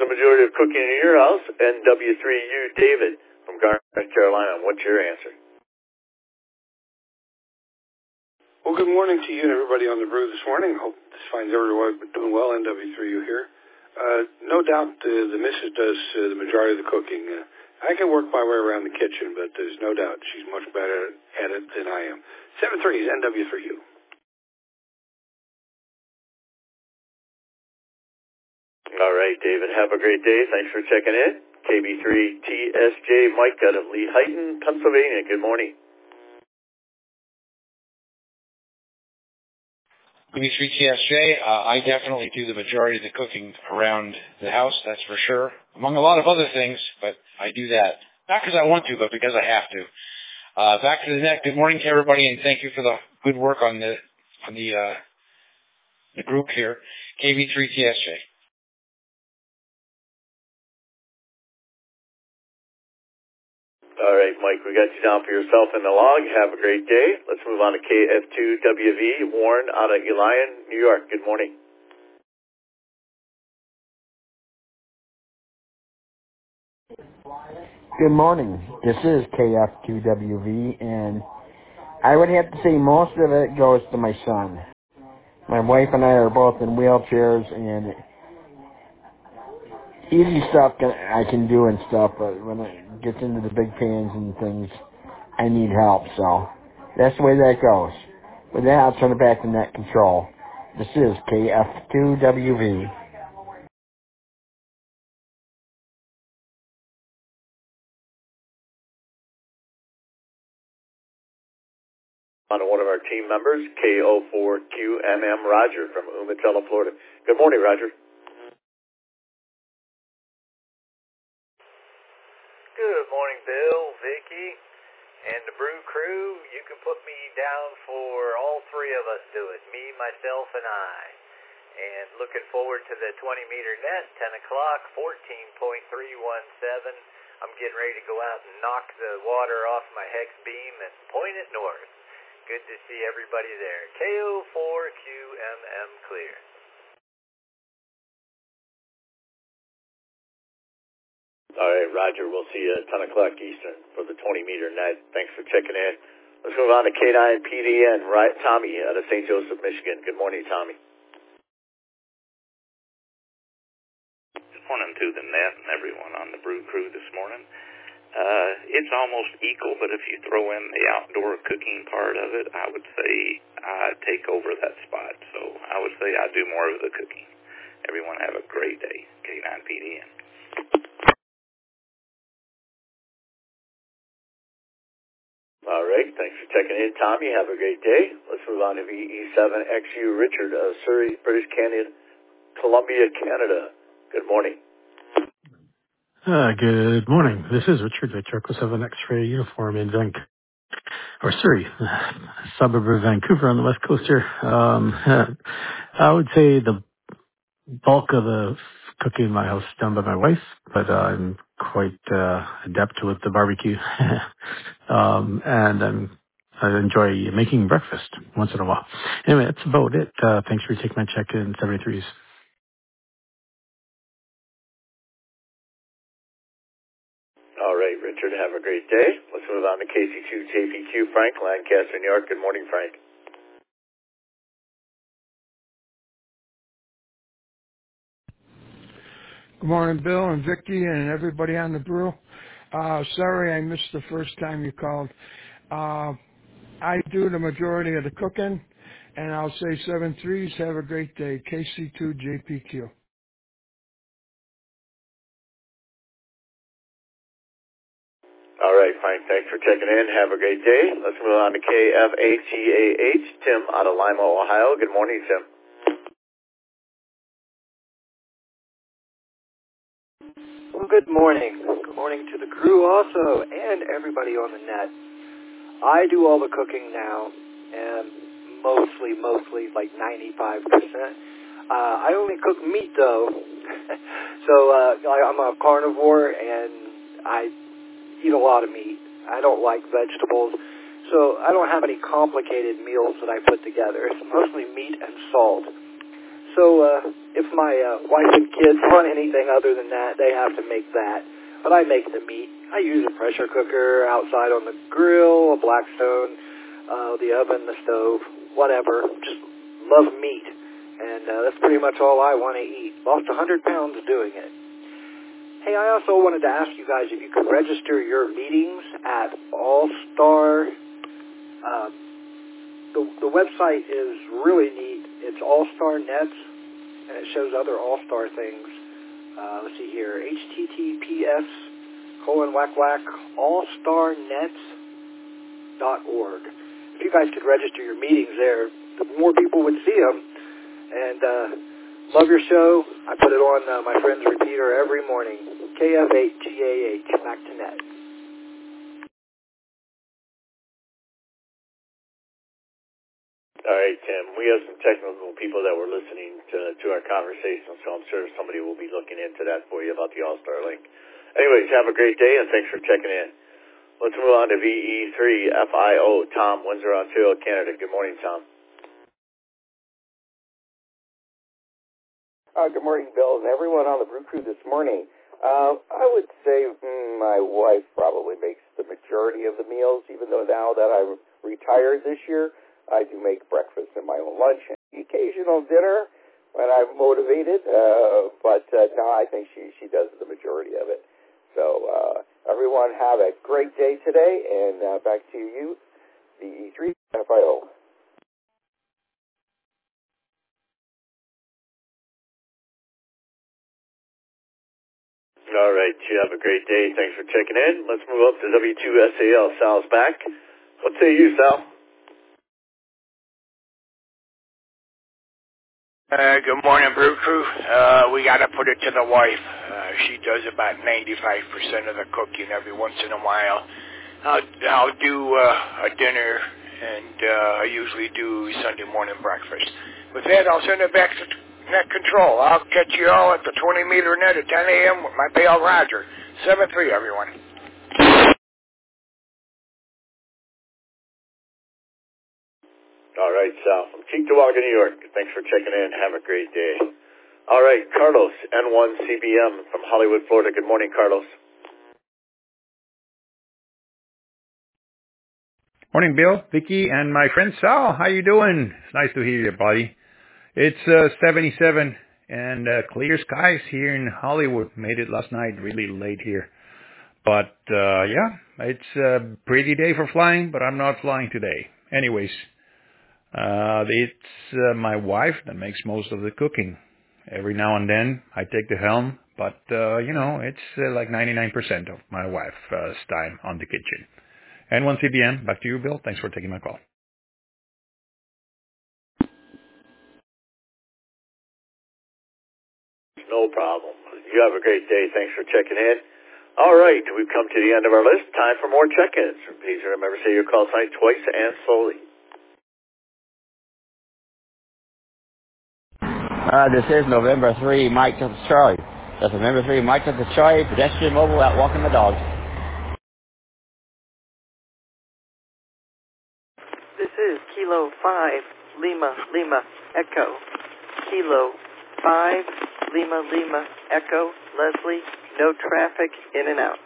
The majority of cooking in your house. NW3U David from Garnet, North Carolina. What's your answer? Well, good morning to you and everybody on the brew this morning. Hope this finds everyone doing well. NW3U here. No doubt the missus does the majority of the cooking. I can work my way around the kitchen, but there's no doubt she's much better at it than I am. 7-3 is NW3U. All right, David. Have a great day. Thanks for checking in. KB3TSJ Mike out of Lehighton, Pennsylvania. Good morning. KB3TSJ, I definitely do the majority of the cooking around the house, that's for sure. Among a lot of other things, but I do that. Not because I want to, but because I have to. Back to the net. Good morning to everybody, and thank you for the good work on the group here. KB3TSJ. All right, Mike, we got you down for yourself in the log. Have a great day. Let's move on to KF2WV, Warren out of Elian, New York. Good morning. Good morning. This is KF2WV, and I would have to say most of it goes to my son. My wife and I are both in wheelchairs, and easy stuff I can do and stuff, but when it gets into the big pans and things, I need help, so that's the way that goes. With that, I'll turn it back to Net Control. This is KF2WV. On to one of our team members, KO4QMM Roger from Umatilla, Florida. Good morning, Roger. Good morning, Bill, Vicki, and the brew crew. You can put me down for all three of us do it, me, myself, and I. And looking forward to the 20-meter net, 10 o'clock, 14.317. I'm getting ready to go out and knock the water off my hex beam and point it north. Good to see everybody there. KO4QMM clear. All right, Roger, we'll see you at 10 o'clock Eastern for the 20-meter net. Thanks for checking in. Let's move on to K9PDN, right? Tommy out of St. Joseph, Michigan. Good morning, Tommy. Good morning to the net and everyone on the brew crew this morning. It's almost equal, but if you throw in the outdoor cooking part of it, I would say I take over that spot. So I would say I do more of the cooking. Everyone have a great day. K9PDN. All right, thanks for checking in, Tommy. Have a great day. Let's move on to VE7XU Richard of Surrey, British Columbia, Canada. Good morning. Good morning. This is Richard, the Charco 7 X-ray uniform in Surrey, suburb of Vancouver on the west coast here. I would say the bulk of the cooking in my house is done by my wife, but I'm quite adept with the barbecue. And I enjoy making breakfast once in a while. Anyway, that's about it. Thanks for taking my check-in, 73s. All right, Richard, have a great day. Let's move on to KC2JPQ, Frank, Lancaster, New York. Good morning, Frank. Good morning, Bill and Vicki and everybody on the brew. Sorry I missed the first time you called. I do the majority of the cooking, and I'll say 7-3s. Have a great day. KC2JPQ. All right, Frank, thanks for checking in. Have a great day. Let's move on to KFATAH, Tim out of Lima, Ohio. Good morning, Tim. Well, good morning. Good morning to the crew also, and everybody on the net. I do all the cooking now, and mostly, like 95%. I only cook meat, though. So I'm a carnivore, and I eat a lot of meat. I don't like vegetables, so I don't have any complicated meals that I put together. It's mostly meat and salt. So if my wife and kids want anything other than that, they have to make that. But I make the meat. I use a pressure cooker outside on the grill, a Blackstone, the oven, the stove, whatever. Just love meat. And that's pretty much all I want to eat. Lost 100 pounds doing it. Hey, I also wanted to ask you guys if you could register your meetings at All-Star. The website is really neat. It's All-Star Nets, and it shows other All-Star things. Let's see here, https://allstarnets.org. If you guys could register your meetings there, the more people would see them. And love your show. I put it on my friend's repeater every morning. KF8GAH, back to net. All right, Tim. We have some technical people that were listening to our conversation, so I'm sure somebody will be looking into that for you about the All-Star link. Anyways, have a great day, and thanks for checking in. Let's move on to VE3FIO, Tom, Windsor, Ontario, Canada. Good morning, Tom. Good morning, Bill, and everyone on the Brew Crew this morning. I would say my wife probably makes the majority of the meals, even though now that I'm retired this year, I do make breakfast and my own lunch and the occasional dinner when I'm motivated, but no, I think she does the majority of it. So everyone have a great day today, and back to you, the E3FIO. All right, you have a great day. Thanks for checking in. Let's move up to W2SAL. Sal's back. What say you, Sal? Good morning, Brew Crew. We got to put it to the wife. She does about 95% of the cooking every once in a while. I'll do a dinner, and I usually do Sunday morning breakfast. With that, I'll send it back to Net Control. I'll catch you all at the 20-meter net at 10 a.m. with my pal Roger. 7-3, everyone. All right, Sal, from Cheektowaga, New York. Thanks for checking in. Have a great day. All right, Carlos, N1CBM from Hollywood, Florida. Good morning, Carlos. Morning, Bill, Vicky, and my friend Sal. How you doing? It's nice to hear you, buddy. It's 77 and clear skies here in Hollywood. Made it last night, really late here. But, yeah, it's a pretty day for flying, but I'm not flying today. Anyways, it's my wife that makes most of the cooking. Every now and then I take the helm, but, it's like 99% of my wife's time on the kitchen. N1CBM, back to you, Bill. Thanks for taking my call. No problem. You have a great day. Thanks for checking in. All right, we've come to the end of our list. Time for more check-ins. Please remember to say your call sign twice and slowly. This is November 3, Mike to the Charlie. That's November 3, Mike to the Charlie, pedestrian mobile out walking the dog. This is Kilo 5, Lima, Echo. Kilo 5, Lima, Echo, Leslie, no traffic, in and out.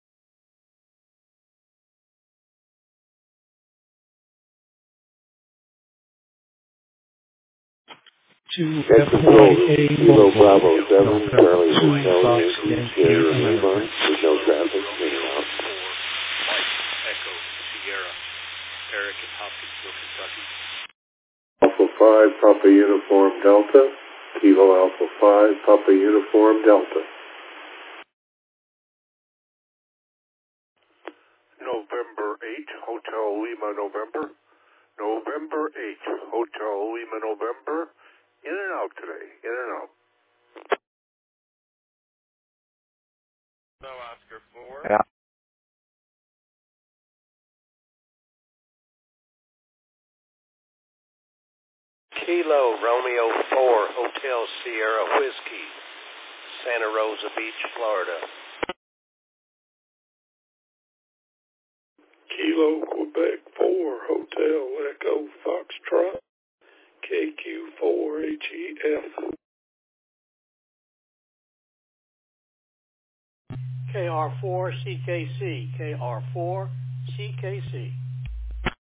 Texas Road, Kilo Bravo 7, Charlie Hotel, Yankee, Sierra Lima, with no traffic, in and out. Mike, Echo, Sierra, Eric in Hopkinsville, Kentucky. Alpha 5, Papa Uniform Delta, Kilo Alpha 5, Papa Uniform Delta. November 8, Hotel Lima, November. November 8, Hotel Lima, November. In and out today, in and out. Hello, Oscar 4. Yeah. Kilo Romeo 4, Hotel Sierra Whiskey, Santa Rosa Beach, Florida. Kilo Quebec 4, Hotel Echo Foxtrot, KQ4HEF. KR4CKC, KR4CKC.